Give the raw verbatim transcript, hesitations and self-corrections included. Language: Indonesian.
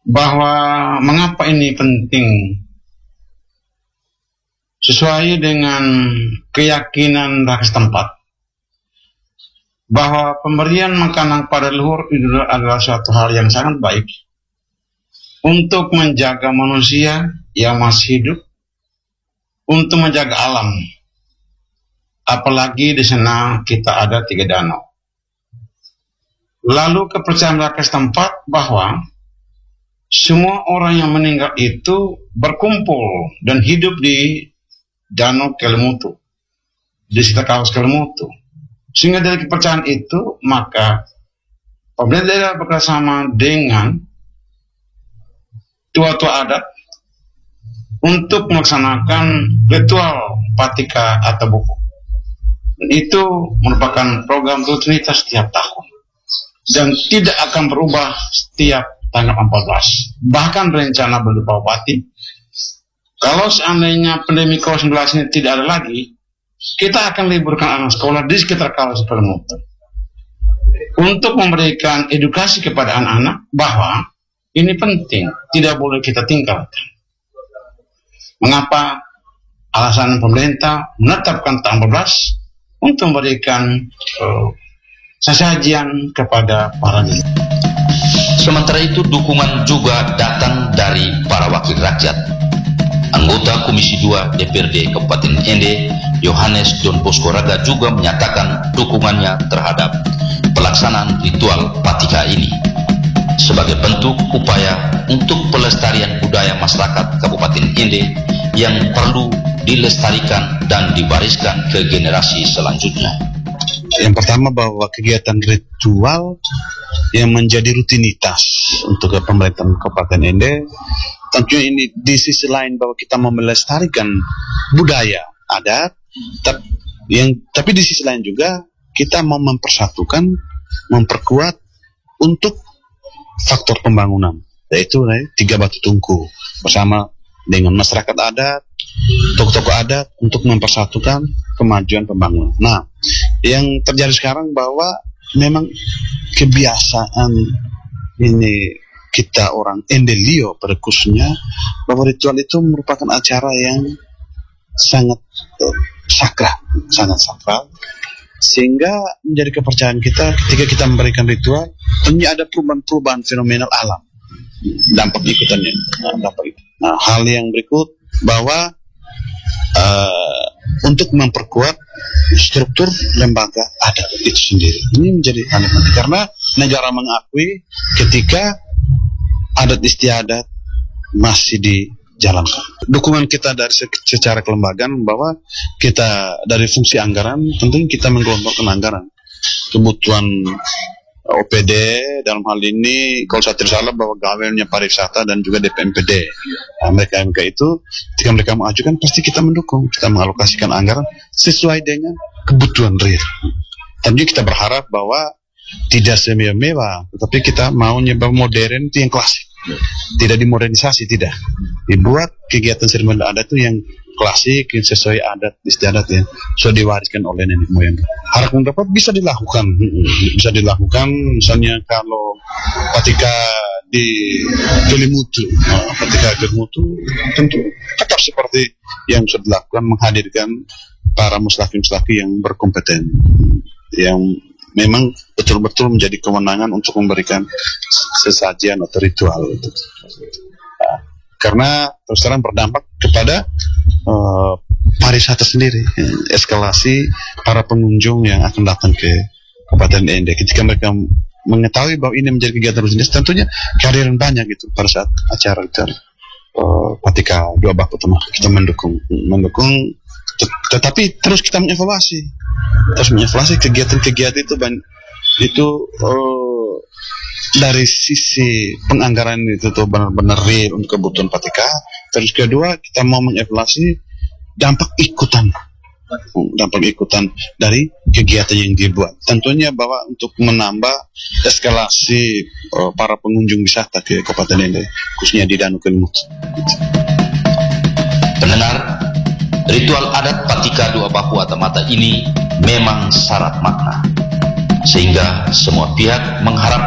bahwa mengapa ini penting. Sesuai dengan keyakinan rakyat setempat bahwa pemberian makanan pada leluhur itu adalah suatu hal yang sangat baik untuk menjaga manusia yang masih hidup, untuk menjaga alam. Apalagi di sana kita ada tiga danau. Lalu kepercayaan rakyat setempat bahwa semua orang yang meninggal itu berkumpul dan hidup di Danau Kelimutu, di sekitar kawasan Kelimutu. Sehingga dari kepercayaan itu, maka pemerintah daerah bekerjasama dengan tua-tua adat untuk melaksanakan ritual patika atau buku. Itu merupakan program rutinitas setiap tahun dan tidak akan berubah setiap tanggal empat belas. Bahkan rencana berupa Bupati, kalau seandainya pandemi covid sembilan belas ini tidak ada lagi, kita akan liburkan anak sekolah di sekitar kawasan Kelimutu untuk memberikan edukasi kepada anak-anak bahwa ini penting, tidak boleh kita tinggalkan. Mengapa? Alasan pemerintah menetapkan tanggal empat belas untuk memberikan uh, sesajian kepada para nelayan. Sementara itu dukungan juga datang dari para wakil rakyat. Anggota Komisi dua D P R D Kabupaten Ende, Yohanes Don Bosco Raga juga menyatakan dukungannya terhadap pelaksanaan ritual patika ini sebagai bentuk upaya untuk pelestarian budaya masyarakat Kabupaten Ende yang perlu dilestarikan dan diwariskan ke generasi selanjutnya. Yang pertama bahwa kegiatan ritual yang menjadi rutinitas untuk pemerintahan Kabupaten Ende, tentunya ini di sisi lain bahwa kita mau melestarikan budaya adat, tapi, yang, tapi di sisi lain juga kita mau mempersatukan, memperkuat untuk faktor pembangunan, yaitu eh, tiga batu tungku bersama dengan masyarakat adat, tokoh-tokoh adat untuk mempersatukan kemajuan pembangunan. Nah, yang terjadi sekarang bahwa memang kebiasaan ini kita orang Endelio pada khususnya bahwa ritual itu merupakan acara yang sangat uh, sakral, sangat sakral, sehingga menjadi kepercayaan kita ketika kita memberikan ritual, tentunya ada perubahan-perubahan fenomenal alam, dampak ikutannya. Nah, dampak itu. Nah, hal yang berikut bahwa uh, untuk memperkuat struktur lembaga adat itu sendiri, ini menjadi hal yang penting karena negara mengakui ketika adat istiadat masih dijalankan. Dukungan kita dari secara kelembagaan bahwa kita dari fungsi anggaran tentunya kita menggelontorkan anggaran kebutuhan O P D dalam hal ini kalau saya tidak salah bahwa gawennya pariwisata dan juga D P M P D. Nah, mereka M K itu ketika mereka mengajukan pasti kita mendukung, kita mengalokasikan anggaran sesuai dengan kebutuhan real. Tentunya kita berharap bahwa tidak semewah-mewah, tetapi kita mau nyoba modern itu yang klasik, tidak dimodernisasi, tidak dibuat kegiatan seremonial adat itu yang klasik, yang sesuai adat istiadat ya, sudah diwariskan oleh nenek moyang. Harapan dapat bisa dilakukan, bisa dilakukan misalnya kalau patika di Kelimutu, nah, patika Kelimutu tentu tetap seperti yang sudah dilakukan, menghadirkan para muslaki-muslaki yang berkompeten, yang memang betul-betul menjadi kewenangan untuk memberikan sesajian atau ritual. Nah, karena terus terang berdampak kepada uh, pariwisata sendiri, eskalasi para pengunjung yang akan datang ke Kabupaten Ende. Ketika mereka mengetahui bahwa ini menjadi kegiatan rutinitas, tentunya kehadiran banyak gitu pada saat acara itu. Uh, ketika dua bak pertama kita mendukung, mendukung, tetapi terus kita mengevaluasi. Terus mengevaluasi kegiatan-kegiatan itu itu uh, dari sisi penganggaran itu tuh benar-benar real untuk kebutuhan patika. Terus kedua kita mau mengevaluasi dampak ikutan, dampak ikutan dari kegiatan yang dibuat. Tentunya bahwa untuk menambah eskalasi uh, para pengunjung wisata ke Kabupaten Ende, khususnya di Danau Kelimutu. Pendengar, ritual adat patika dua baku atau mata ini memang syarat makna, sehingga semua pihak mengharap